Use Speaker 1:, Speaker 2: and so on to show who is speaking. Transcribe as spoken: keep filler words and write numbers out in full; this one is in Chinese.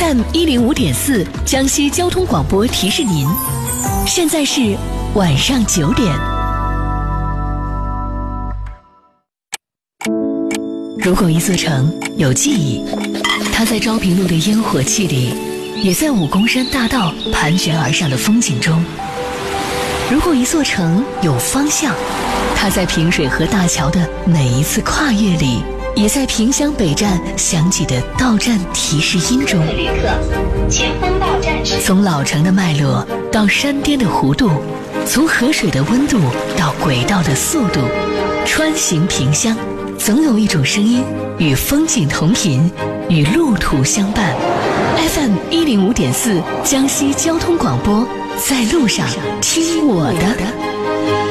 Speaker 1: F M 一零五点四江西交通广播提示您，现在是晚上九点。如果一座城有记忆，它在昭平路的烟火气里，也在武功山大道盘旋而上的风景中。如果一座城有方向，它在平水河大桥的每一次跨越里，也在萍乡北站响起的到站提示音中。
Speaker 2: 旅客，前方到站时。
Speaker 1: 从老城的脉络到山巅的弧度，从河水的温度到轨道的速度，穿行萍乡，总有一种声音与风景同频，与路途相伴。F M 一零五点四江西交通广播，在路上听我的。